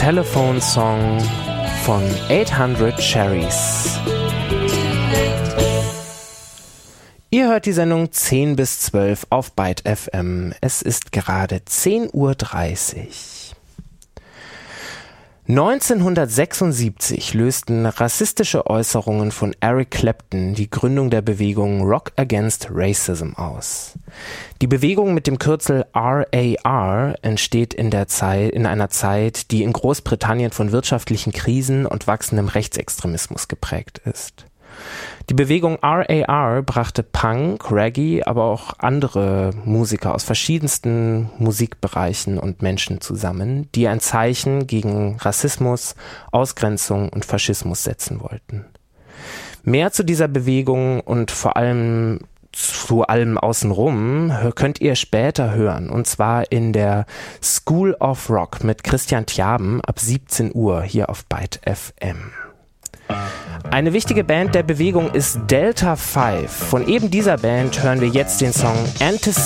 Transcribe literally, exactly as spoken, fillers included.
Telephone Song von achthundert Cherries. Ihr hört die Sendung zehn bis zwölf auf Byte F M. Es ist gerade zehn Uhr dreißig. neunzehnhundertsechsundsiebzig lösten rassistische Äußerungen von Eric Clapton die Gründung der Bewegung Rock Against Racism aus. Die Bewegung mit dem Kürzel R A R entsteht in der Zeit, in einer Zeit, die in Großbritannien von wirtschaftlichen Krisen und wachsendem Rechtsextremismus geprägt ist. Die Bewegung R A R brachte Punk, Reggae, aber auch andere Musiker aus verschiedensten Musikbereichen und Menschen zusammen, die ein Zeichen gegen Rassismus, Ausgrenzung und Faschismus setzen wollten. Mehr zu dieser Bewegung und vor allem zu allem außenrum könnt ihr später hören, und zwar in der School of Rock mit Christian Tjaben ab siebzehn Uhr hier auf Byte F M. Eine wichtige Band der Bewegung ist Delta Five. Von eben dieser Band hören wir jetzt den Song Antis